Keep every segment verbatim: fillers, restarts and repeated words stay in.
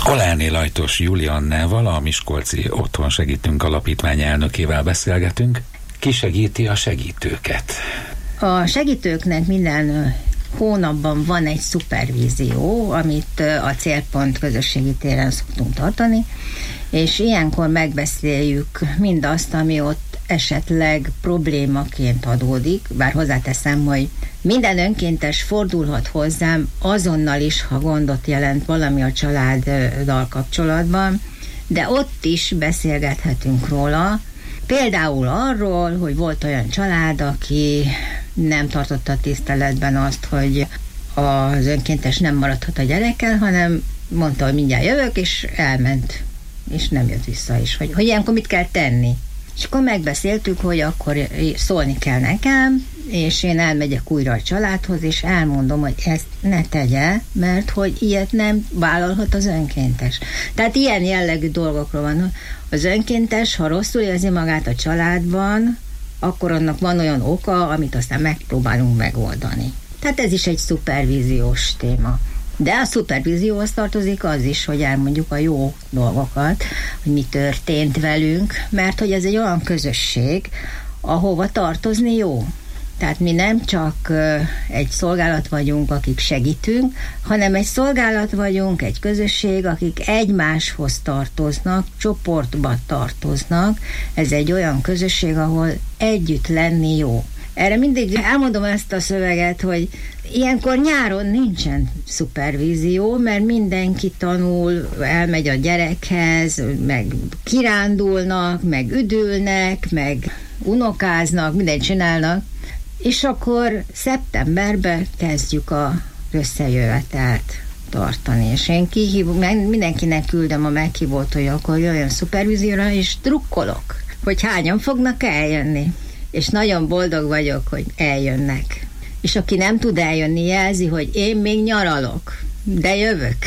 Kolárné Lajtos Juliannával, a Miskolci Otthon Segítünk Alapítvány elnökével beszélgetünk. Ki segíti a segítőket? A segítőknek minden hónapban van egy szupervízió, amit a Célpont közösségi téren szoktunk tartani, és ilyenkor megbeszéljük mindazt, ami ott esetleg problémaként adódik, bár hozzáteszem, hogy minden önkéntes fordulhat hozzám azonnal is, ha gondot jelent valami a családdal kapcsolatban, de ott is beszélgethetünk róla. Például arról, hogy volt olyan család, aki nem tartotta tiszteletben azt, hogy az önkéntes nem maradhat a gyerekkel, hanem mondta, hogy mindjárt jövök, és elment, és nem jött vissza is, hogy, hogy ilyenkor mit kell tenni. És akkor megbeszéltük, hogy akkor szólni kell nekem, és én elmegyek újra a családhoz, és elmondom, hogy ezt ne tegye, mert hogy ilyet nem vállalhat az önkéntes. Tehát ilyen jellegű dolgokról van. Az önkéntes, ha rosszul érzi magát a családban, akkor annak van olyan oka, amit aztán megpróbálunk megoldani. Tehát ez is egy szupervíziós téma. De a szupervízióhoz tartozik az is, hogy elmondjuk a jó dolgokat, hogy mi történt velünk, mert hogy ez egy olyan közösség, ahova tartozni jó. Tehát mi nem csak egy szolgálat vagyunk, akik segítünk, hanem egy szolgálat vagyunk, egy közösség, akik egymáshoz tartoznak, csoportba tartoznak. Ez egy olyan közösség, ahol együtt lenni jó. Erre mindig elmondom ezt a szöveget, hogy ilyenkor nyáron nincsen szupervízió, mert mindenki tanul, elmegy a gyerekhez, meg kirándulnak, meg üdülnek, meg unokáznak, mindent csinálnak, és akkor szeptemberben kezdjük a összejövetelt tartani, és én kihívom, mindenkinek küldöm a meghívót, hogy akkor jöjjön szupervízióra, és drukkolok, hogy hányan fognak eljönni. És nagyon boldog vagyok, hogy eljönnek. És aki nem tud eljönni, jelzi, hogy én még nyaralok, de jövök,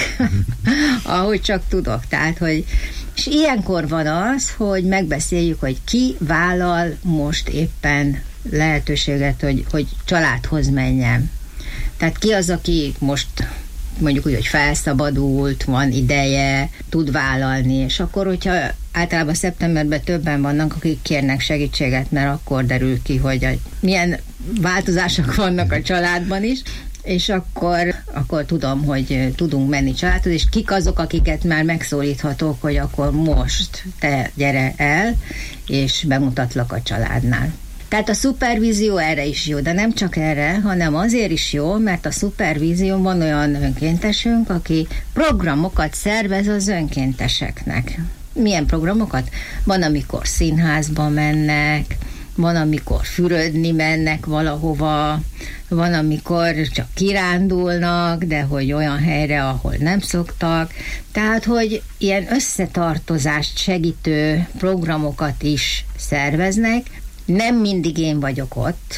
ahogy csak tudok. Tehát, hogy és ilyenkor van az, hogy megbeszéljük, hogy ki vállal most éppen lehetőséget, hogy, hogy családhoz menjen. Tehát ki az, aki most mondjuk úgy, hogy felszabadult, van ideje, tud vállalni, és akkor, hogyha általában szeptemberben többen vannak, akik kérnek segítséget, mert akkor derül ki, hogy a, milyen változások vannak a családban is, és akkor, akkor tudom, hogy tudunk menni családhoz, és kik azok, akiket már megszólíthatok, hogy akkor most te gyere el, és bemutatlak a családnál. Tehát a szupervízió erre is jó, de nem csak erre, hanem azért is jó, mert a szupervízión van olyan önkéntesünk, aki programokat szervez az önkénteseknek. Milyen programokat? Van, amikor színházba mennek, van, amikor fürödni mennek valahova, van, amikor csak kirándulnak, de hogy olyan helyre, ahol nem szoktak. Tehát, hogy ilyen összetartozást segítő programokat is szerveznek. Nem mindig én vagyok ott,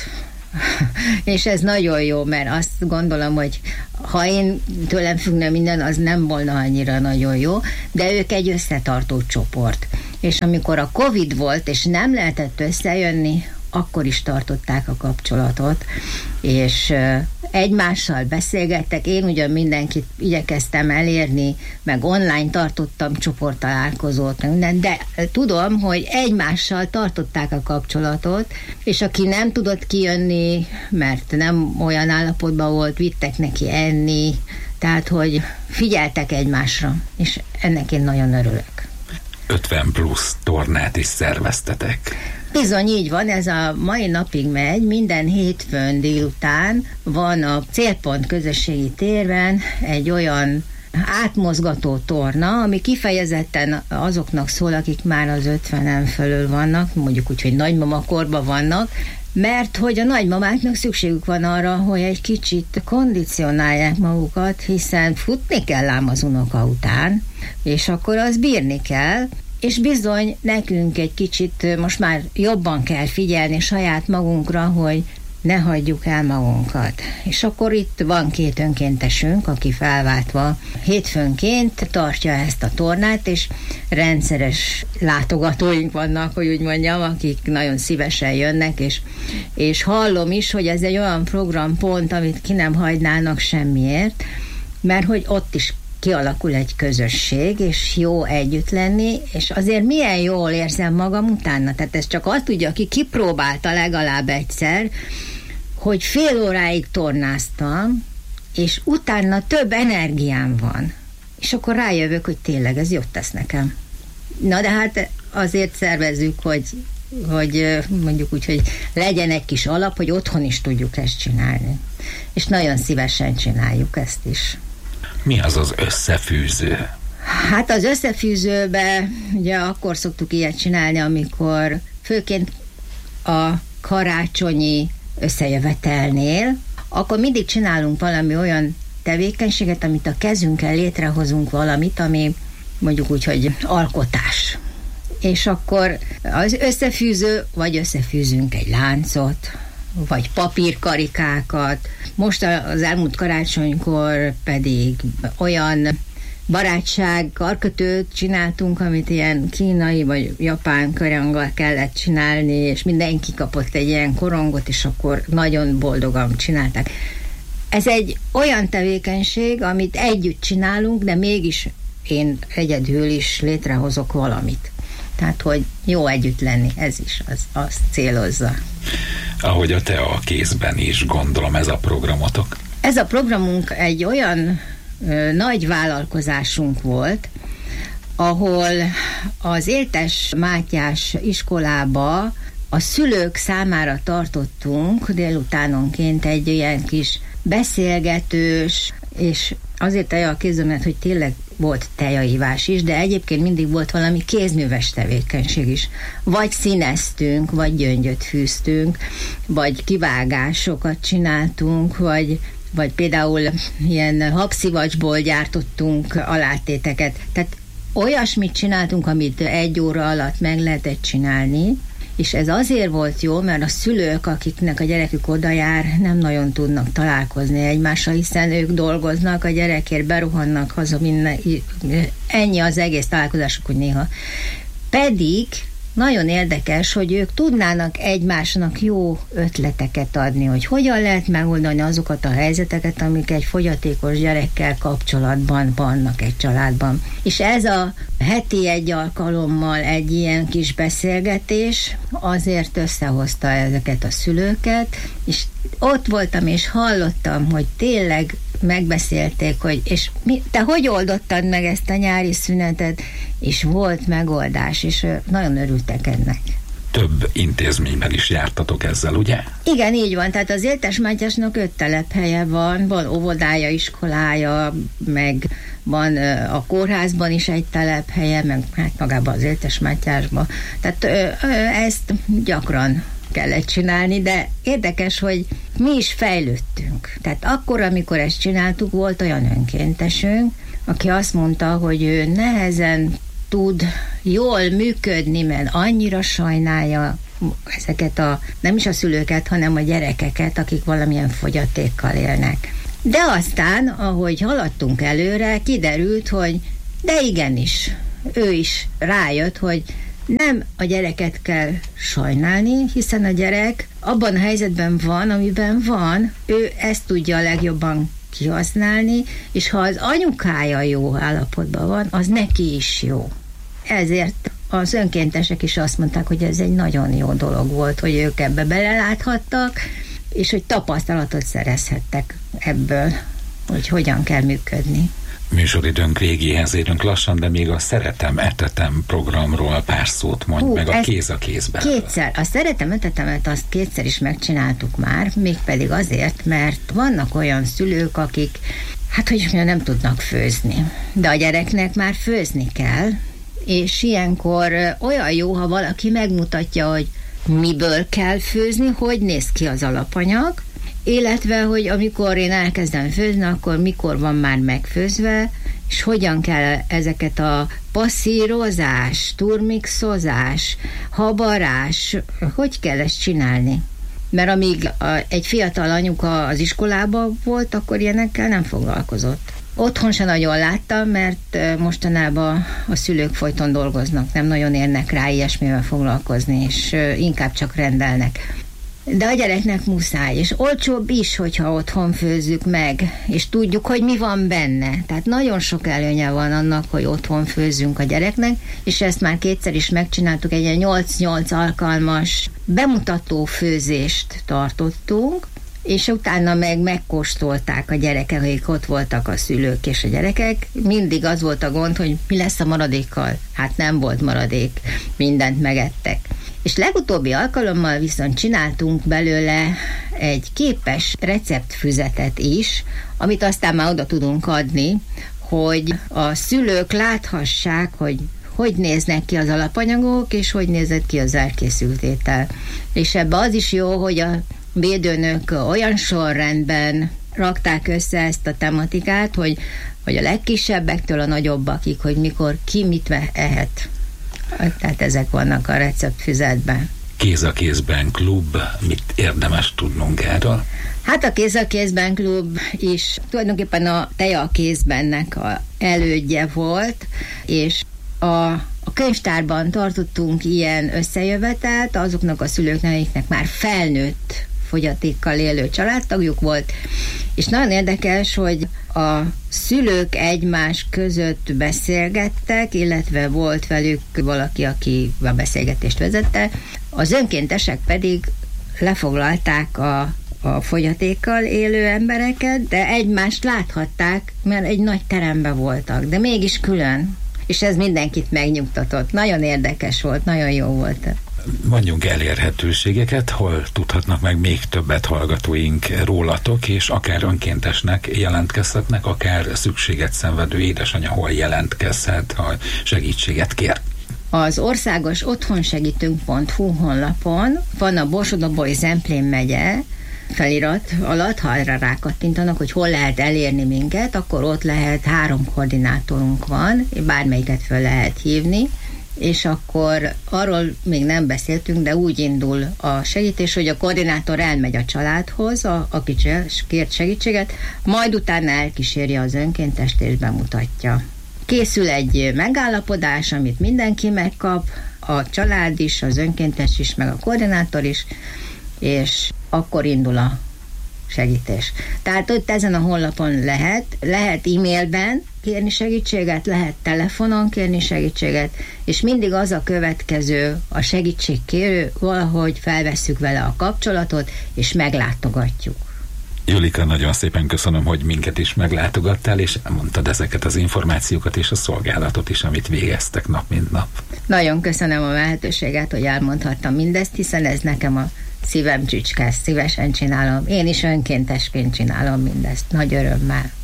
és ez nagyon jó, mert azt gondolom, hogy ha én tőlem függne minden, az nem volna annyira nagyon jó, de ők egy összetartó csoport. És amikor a Covid volt, és nem lehetett összejönni, akkor is tartották a kapcsolatot, és egymással beszélgettek. Én ugyan mindenkit igyekeztem elérni, meg online tartottam csoporttalálkozót, minden, de tudom, hogy egymással tartották a kapcsolatot, és aki nem tudott kijönni, mert nem olyan állapotban volt, vittek neki enni, tehát, hogy figyeltek egymásra, és ennek én nagyon örülök. ötven plusz tornát is szerveztetek. Bizony, így van, ez a mai napig megy, minden hétfőn délután van a Célpont közösségi térben egy olyan átmozgató torna, ami kifejezetten azoknak szól, akik már az ötvenen fölül vannak, mondjuk úgy, hogy nagymamakorban vannak, mert hogy a nagymamáknak szükségük van arra, hogy egy kicsit kondicionálják magukat, hiszen futni kell ám az unoka után, és akkor az bírni kell, és bizony nekünk egy kicsit most már jobban kell figyelni saját magunkra, hogy ne hagyjuk el magunkat. És akkor itt van két önkéntesünk, aki felváltva hétfőnként tartja ezt a tornát, és rendszeres látogatóink vannak, hogy úgy mondjam, akik nagyon szívesen jönnek, és, és hallom is, hogy ez egy olyan programpont, amit ki nem hagynának semmiért, mert hogy ott is kialakul egy közösség, és jó együtt lenni, és azért milyen jól érzem magam utána. Tehát ez csak azt tudja, aki kipróbálta legalább egyszer, hogy fél óráig tornáztam, és utána több energiám van. És akkor rájövök, hogy tényleg ez jót tesz nekem. Na de hát azért szervezzük, hogy, hogy mondjuk úgy, hogy legyen egy kis alap, hogy otthon is tudjuk ezt csinálni. És nagyon szívesen csináljuk ezt is. Mi az az összefűző? Hát az összefűzőbe ugye akkor szoktuk ilyet csinálni, amikor főként a karácsonyi összejövetelnél, akkor mindig csinálunk valami olyan tevékenységet, amit a kezünkkel létrehozunk valamit, ami mondjuk úgy, hogy alkotás. És akkor az összefűző, vagy összefűzünk egy láncot, vagy papírkarikákat. Most az elmúlt karácsonykor pedig olyan barátság karkötőt csináltunk, amit ilyen kínai vagy japán koronggal kellett csinálni, és mindenki kapott egy ilyen korongot, és akkor nagyon boldogan csinálták. Ez egy olyan tevékenység, amit együtt csinálunk, de mégis én egyedül is létrehozok valamit. Tehát, hogy jó együtt lenni, ez is az, azt célozza. Ahogy a te a kézben is, gondolom, ez a programotok. Ez a programunk egy olyan ö, nagy vállalkozásunk volt, ahol az Éltes Mátyás iskolába a szülők számára tartottunk délutánonként egy ilyen kis beszélgetős, és azért teja a kézömet, hogy tényleg volt tejaivás is, de egyébként mindig volt valami kézműves tevékenység is. Vagy színeztünk, vagy gyöngyöt fűztünk, vagy kivágásokat csináltunk, vagy, vagy például ilyen habszivacsból gyártottunk alátéteket. Tehát olyasmit csináltunk, amit egy óra alatt meg lehetett csinálni, és ez azért volt jó, mert a szülők, akiknek a gyerekük oda jár, nem nagyon tudnak találkozni egymással, hiszen ők dolgoznak, a gyerekért beruhannak haza, minden, ennyi az egész találkozásuk, hogy néha. Pedig nagyon érdekes, hogy ők tudnának egymásnak jó ötleteket adni, hogy hogyan lehet megoldani azokat a helyzeteket, amik egy fogyatékos gyerekkel kapcsolatban vannak egy családban. És ez a heti egy alkalommal egy ilyen kis beszélgetés azért összehozta ezeket a szülőket, és ott voltam, és hallottam, hogy tényleg megbeszélték, hogy és mi, te hogy oldottad meg ezt a nyári szünetet, és volt megoldás, és nagyon örültek ennek. Több intézményben is jártatok ezzel, ugye? Igen, így van. Tehát az Éltes Mátyásnak öt telephelye van, van óvodája, iskolája, meg van a kórházban is egy telephelye, meg hát magában az Éltes Mátyásban. Tehát ö, ö, ezt gyakran kellett csinálni, de érdekes, hogy mi is fejlődtünk. Tehát akkor, amikor ezt csináltuk, volt olyan önkéntesünk, aki azt mondta, hogy ő nehezen tud jól működni, mert annyira sajnálja ezeket a, nem is a szülőket, hanem a gyerekeket, akik valamilyen fogyatékkal élnek. De aztán, ahogy haladtunk előre, kiderült, hogy de igenis, ő is rájött, hogy nem a gyereket kell sajnálni, hiszen a gyerek abban a helyzetben van, amiben van, ő ezt tudja a legjobban kihasználni, és ha az anyukája jó állapotban van, az neki is jó. Ezért az önkéntesek is azt mondták, hogy ez egy nagyon jó dolog volt, hogy ők ebbe beleláthattak, és hogy tapasztalatot szerezhettek ebből, hogy hogyan kell működni. Műsoridőnk végéhez érünk lassan, de még a Szeretem Etetem programról pár szót mondj Hú, meg a kéz a kézben. Kétszer. A Szeretem Etetemet azt kétszer is megcsináltuk már, mégpedig azért, mert vannak olyan szülők, akik hát hogy nem tudnak főzni, de a gyereknek már főzni kell, és ilyenkor olyan jó, ha valaki megmutatja, hogy miből kell főzni, hogy néz ki az alapanyag, illetve, hogy amikor én elkezdem főzni, akkor mikor van már megfőzve, és hogyan kell ezeket a passzírozás, turmixozás, habarás, hogy kell ezt csinálni. Mert amíg egy fiatal anyuka az iskolában volt, akkor ilyenekkel nem foglalkozott. Otthon se nagyon láttam, mert mostanában a szülők folyton dolgoznak, nem nagyon érnek rá ilyesmivel foglalkozni, és inkább csak rendelnek. de a gyereknek muszáj, és olcsóbb is, hogyha otthon főzzük meg, és tudjuk, hogy mi van benne. Tehát nagyon sok előnye van annak, hogy otthon főzzünk a gyereknek, és ezt már kétszer is megcsináltuk, egy ilyen nyolc-nyolc alkalmas bemutató főzést tartottunk, és utána meg megkóstolták a gyerekek, akik ott voltak a szülők és a gyerekek. Mindig az volt a gond, hogy mi lesz a maradékkal. Hát nem volt maradék, mindent megettek. És legutóbbi alkalommal viszont csináltunk belőle egy képes receptfüzetet is, amit aztán már oda tudunk adni, hogy a szülők láthassák, hogy hogy néznek ki az alapanyagok, és hogy nézett ki az elkészült étel. És ebbe az is jó, hogy a védőnök olyan sorrendben rakták össze ezt a tematikát, hogy, hogy a legkisebbektől a nagyobbakig, hogy mikor ki mit ehet. Tehát ezek vannak a receptfüzetben. Kéz a kézben klub, mit érdemes tudnunk erről? Hát a Kéz a kézben klub is tulajdonképpen a Teja a kézbennek a elődje volt, és a, a könyvtárban tartottunk ilyen összejövetelt azoknak a szülőknek, akiknek már felnőtt fogyatékkal élő családtagjuk volt, és nagyon érdekes, hogy a szülők egymás között beszélgettek, illetve volt velük valaki, aki a beszélgetést vezette, az önkéntesek pedig lefoglalták a, a fogyatékkal élő embereket, de egymást láthatták, mert egy nagy teremben voltak, de mégis külön. És ez mindenkit megnyugtatott. Nagyon érdekes volt, nagyon jó volt. Mondjunk elérhetőségeket, hol tudhatnak meg még többet hallgatóink rólatok, és akár önkéntesnek jelentkezhetnek, akár szükséget szenvedő édesanyja hol jelentkezhet, ha segítséget kér. Az országos otthonsegítünk pont hu honlapon van a Borsod-Abaúj Zemplén megye felirat alatt, ha erre rákattintanak, hogy hol lehet elérni minket, akkor ott lehet, három koordinátorunk van, bármelyiket föl lehet hívni, és akkor arról még nem beszéltünk, de úgy indul a segítés, hogy a koordinátor elmegy a családhoz, a, aki kért segítséget, majd utána elkíséri az önkéntest és bemutatja. Készül egy megállapodás, amit mindenki megkap, a család is, az önkéntes is, meg a koordinátor is, és akkor indul a segítés. Tehát ott ezen a honlapon lehet, lehet e-mailben kérni segítséget, lehet telefonon kérni segítséget, és mindig az a következő, a segítségkérő, valahogy felvesszük vele a kapcsolatot, és meglátogatjuk. Julika, nagyon szépen köszönöm, hogy minket is meglátogattál, és mondtad ezeket az információkat és a szolgálatot is, amit végeztek nap mint nap. Nagyon köszönöm a lehetőséget, hogy elmondhattam mindezt, hiszen ez nekem a szívem csücske, szívesen csinálom. Én is önkéntesként csinálom mindezt, nagy örömmel.